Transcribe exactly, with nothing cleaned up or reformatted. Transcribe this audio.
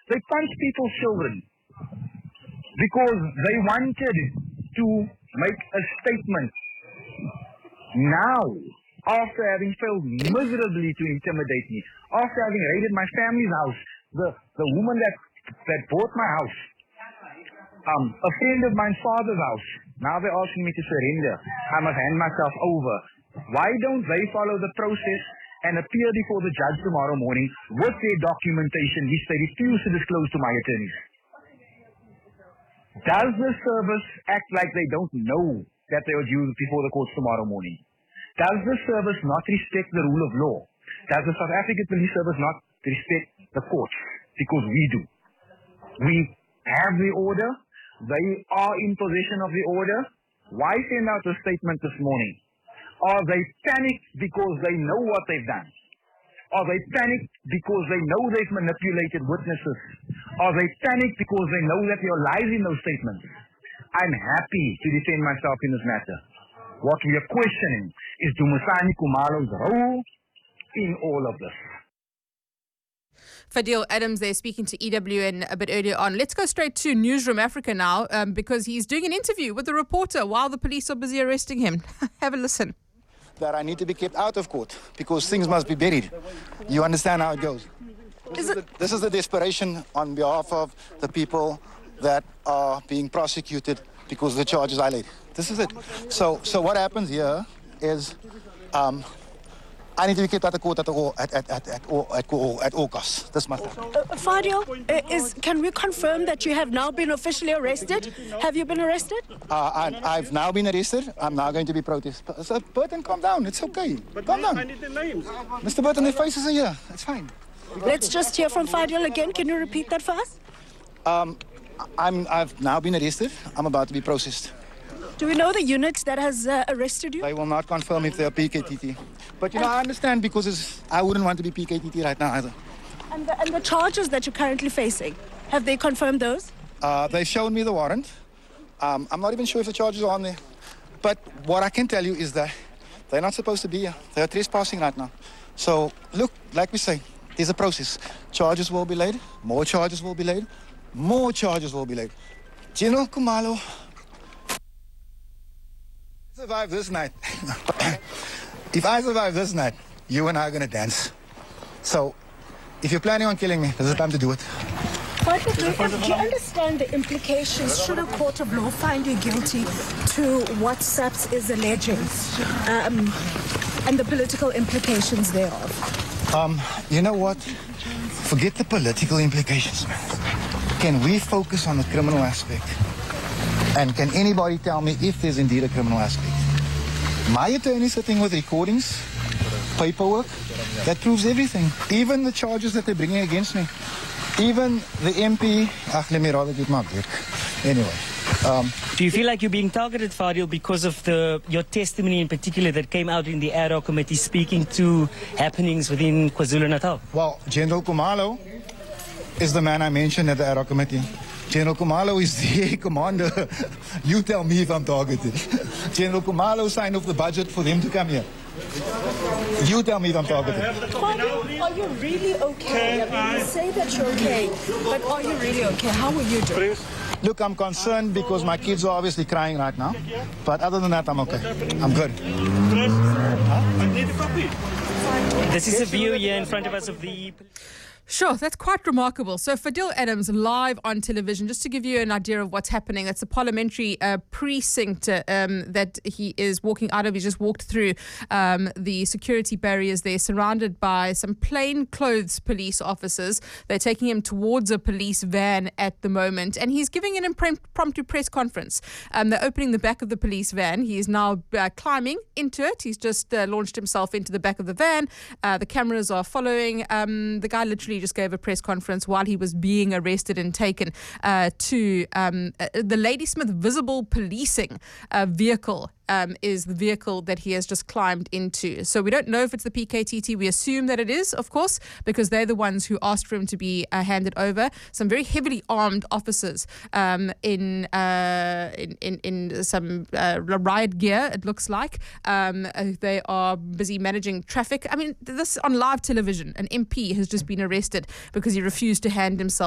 They punched people's children because they wanted to make a statement. Now, after having failed miserably to intimidate me, after having raided my family's house, the, the woman that, that bought my house, um, a friend of mine's father's house, now they're asking me to surrender. I must hand myself over. Why don't they follow the process and appear before the judge tomorrow morning with their documentation, which they refuse to disclose to my attorneys? Does the service act like they don't know that they are due before the courts tomorrow morning? Does the service not respect the rule of law? Does the South African Police Service not respect the courts? Because we do. We have the order. They are in possession of the order. Why send out a statement this morning? Are they panicked because they know what they've done? Are they panicked because they know they've manipulated witnesses? Are they panicked because they know that there are lies in those statements? I'm happy to defend myself in this matter. What we are questioning is Dumisani Khumalo's role in all of this. Fadil Adams there speaking to E W N a bit earlier on. Let's go straight to Newsroom Africa now um, because he's doing an interview with a reporter while the police are busy arresting him. Have a listen. That I need to be kept out of court because things must be buried. You understand how it goes? This is, the, this is the desperation on behalf of the people that are being prosecuted because the charges are laid. This is it. So, so what happens here is um, I need to be kept out of court at all, at, at, at, at, all, at, all, at all costs. This must happen. Uh, Fadil, uh, is, can we confirm that you have now been officially arrested? Have you been arrested? Uh, I, I've now been arrested. I'm now going to be protested. So, Burton, calm down. It's okay. But calm down. I need the names. Mister Burton, their faces are here. It's fine. Let's just hear from Fadil again. Can you repeat that for us? Um, I'm, I've now been arrested. I'm about to be processed. Do we know the unit that has uh, arrested you? They will not confirm if they're P K T T. But, you know, I understand because it's, I wouldn't want to be P K T T right now either. And the, and the charges that you're currently facing, have they confirmed those? Uh, they've shown me the warrant. Um, I'm not even sure if the charges are on there. But what I can tell you is that they're not supposed to be here. They're trespassing right now. So, look, like we say, there's a process. Charges will be laid. More charges will be laid. More charges will be laid. General Khumalo survive this night. If I survive this night, you and I are going to dance. So, if you're planning on killing me, this is the time to do it. But do you, do you understand the implications should a court of law find you guilty to what SAPS is alleging um, and the political implications thereof? Um, you know what? Forget the political implications, man. Can we focus on the criminal aspect? And can anybody tell me if there's indeed a criminal aspect? My attorney sitting with recordings, paperwork, that proves everything. Even the charges that they're bringing against me. Even the M P, ach, let me rather get my book. Anyway. Um, Do you feel like you're being targeted, Fadil, because of the your testimony in particular that came out in the ad hoc committee speaking to happenings within KwaZulu-Natal? Well, General Khumalo is the man I mentioned at the ad hoc committee. General Khumalo is the commander. You tell me if I'm targeted. General Khumalo signed off the budget for them to come here. You tell me if I'm targeted. Fadil, are you really okay? I mean, you say that you're okay, but are you really okay? How are you doing? Look, I'm concerned because my kids are obviously crying right now. But other than that, I'm okay. I'm good. I need a copy. This is a view here in front of us of the... Sure, that's quite remarkable. So Fadil Adams live on television, just to give you an idea of what's happening. It's a parliamentary uh, precinct uh, um, that he is walking out of. He just walked through um, the security barriers there, surrounded by some plainclothes police officers. They're taking him towards a police van at the moment, and he's giving an impromptu press conference. Um, they're opening the back of the police van. He is now uh, climbing into it. He's just uh, launched himself into the back of the van. Uh, the cameras are following. Um, the guy literally just gave a press conference while he was being arrested and taken uh, to um, uh, the Ladysmith Visible Policing uh, vehicle. Um, is the vehicle that he has just climbed into. So we don't know if it's the P K T T. We assume that it is, of course, because they're the ones who asked for him to be uh, handed over. Some very heavily armed officers um, in, uh, in in in some uh, riot gear, it looks like. Um, uh, they are busy managing traffic. I mean, this on live television. An M P has just been arrested because he refused to hand himself